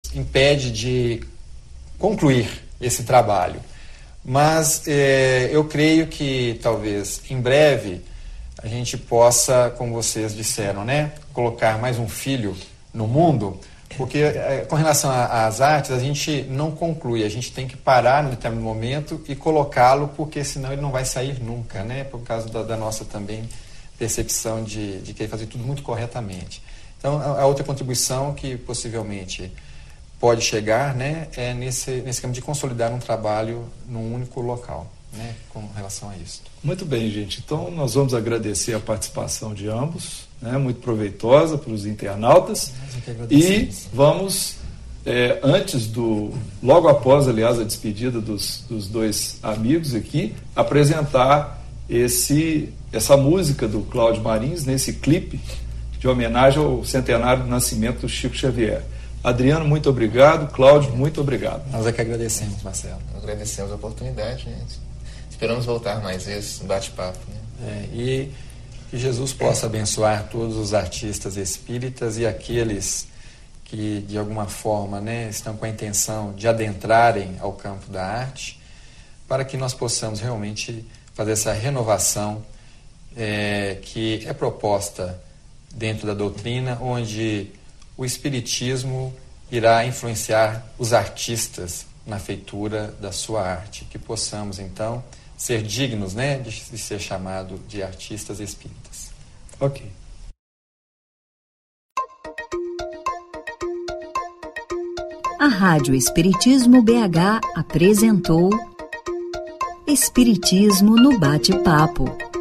impede de concluir esse trabalho. Mas eu creio que talvez em breve a gente possa, como vocês disseram, né, colocar mais um filho no mundo, porque com relação às artes a gente não conclui, a gente tem que parar num determinado momento e colocá-lo, porque senão ele não vai sair nunca, né, por causa da nossa também percepção de querer fazer tudo muito corretamente. Então a outra contribuição que possivelmente pode chegar, né, é nesse campo de consolidar um trabalho num único local, né, com relação a isso. Muito bem, gente. Então, nós vamos agradecer a participação de ambos, né, muito proveitosa para os internautas. E vamos, logo após, aliás, a despedida dos dois amigos aqui, apresentar essa música do Cláudio Marins, nesse clipe de homenagem ao centenário do nascimento do Chico Xavier. Adriano, muito obrigado. Cláudio, muito obrigado. Nós é que agradecemos, Marcelo. Agradecemos a oportunidade, né? Esperamos voltar mais vezes, bate-papo. Né? E que Jesus possa abençoar todos os artistas espíritas e aqueles que, de alguma forma, né, estão com a intenção de adentrarem ao campo da arte, para que nós possamos realmente fazer essa renovação que é proposta dentro da doutrina, onde o Espiritismo irá influenciar os artistas na feitura da sua arte. Que possamos, então, ser dignos, né, de ser chamado de artistas espíritas. Ok. A Rádio Espiritismo BH apresentou Espiritismo no Bate-Papo.